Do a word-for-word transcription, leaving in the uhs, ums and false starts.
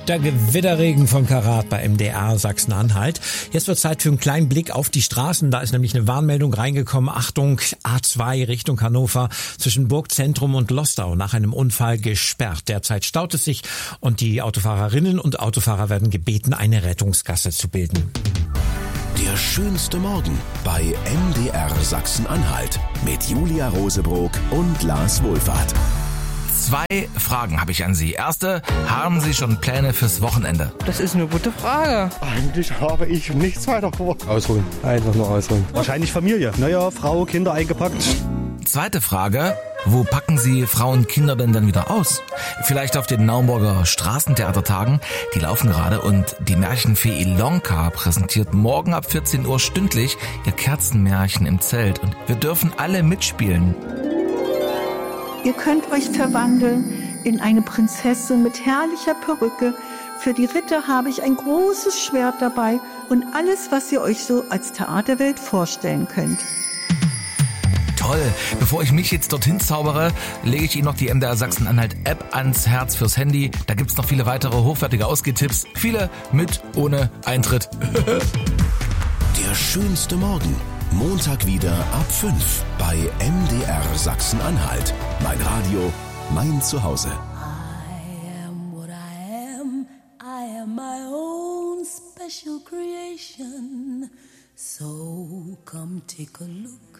Der Gewitterregen von Karat bei M D R Sachsen-Anhalt. Jetzt wird Zeit für einen kleinen Blick auf die Straßen. Da ist nämlich eine Warnmeldung reingekommen. Achtung, A zwei Richtung Hannover zwischen Burgzentrum und Lostau nach einem Unfall gesperrt. Derzeit staut es sich und die Autofahrerinnen und Autofahrer werden gebeten, eine Rettungsgasse zu bilden. Der schönste Morgen bei M D R Sachsen-Anhalt mit Julia Rosebrock und Lars Wohlfahrt. Zwei Fragen habe ich an Sie. Erste, haben Sie schon Pläne fürs Wochenende? Das ist eine gute Frage. Eigentlich habe ich nichts weiter vor. Ausruhen. Einfach nur ausruhen. Wahrscheinlich Familie. Naja, Frau, Kinder eingepackt. Zweite Frage, wo packen Sie Frauen und Kinder denn dann wieder aus? Vielleicht auf den Naumburger Straßentheatertagen. Die laufen gerade und die Märchenfee Ilonka präsentiert morgen ab vierzehn Uhr stündlich ihr Kerzenmärchen im Zelt. Und wir dürfen alle mitspielen. Ihr könnt euch verwandeln in eine Prinzessin mit herrlicher Perücke. Für die Ritter habe ich ein großes Schwert dabei und alles, was ihr euch so als Theaterwelt vorstellen könnt. Toll. Bevor ich mich jetzt dorthin zaubere, lege ich Ihnen noch die M D R Sachsen-Anhalt-App ans Herz fürs Handy. Da gibt's noch viele weitere hochwertige Ausgehtipps. Viele mit, ohne Eintritt. Der schönste Morgen. Montag wieder ab fünf bei M D R Sachsen-Anhalt. Mein Radio, mein Zuhause. I am what I am. I am my own special creation. So come take a look